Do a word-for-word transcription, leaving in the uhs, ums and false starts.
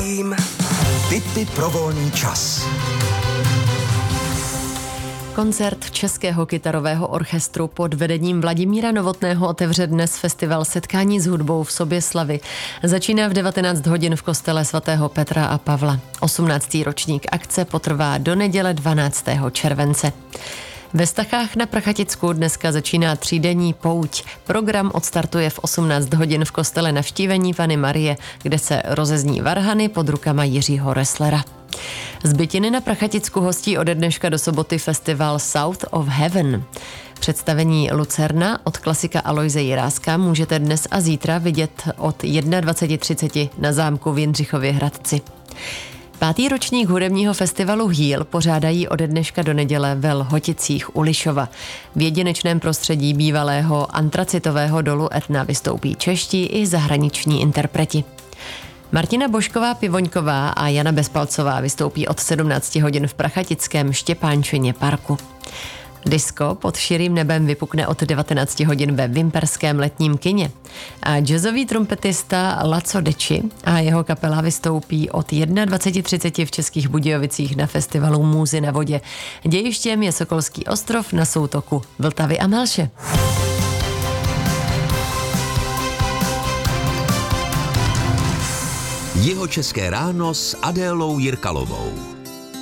vím. Tipy pro volný čas. Koncert Českého kytarového orchestru pod vedením Vladimíra Novotného otevře dnes festival Setkání s hudbou v Soběslavi. Začíná v devatenáct hodin v kostele svatého Petra a Pavla. osmnáctý ročník akce potrvá do neděle dvanáctého července. Ve Stachách na Prachaticku dneska začíná třídenní pouť. Program odstartuje v osmnáct hodin v kostele Navštívení Panny Marie, kde se rozezní varhany pod rukama Jiřího Resslera. Z Bytiny na Prachaticku hostí ode dneška do soboty festival South of Heaven. Představení Lucerna od klasika Aloise Jiráska můžete dnes a zítra vidět od dvacet jedna třicet na zámku v Jindřichově Hradci. Pátý ročník hudebního festivalu Hýl pořádají ode dneška do neděle ve Lhoticích u Lišova. V jedinečném prostředí bývalého antracitového dolu Etna vystoupí čeští i zahraniční interpreti. Martina Božková Pivoňková a Jana Bezpalcová vystoupí od sedmnácti hodin v prachatickém Štěpánčině parku. Disco pod širým nebem vypukne od devatenácti hodin ve Vimperském letním kině. A jazzový trumpetista Laco Deči a jeho kapela vystoupí od dvacet jedna třicet v Českých Budějovicích na festivalu Můzy na vodě. Dějištěm je Sokolský ostrov na soutoku Vltavy a Melše. Jihočeské ráno s Adélou Jirkalovou.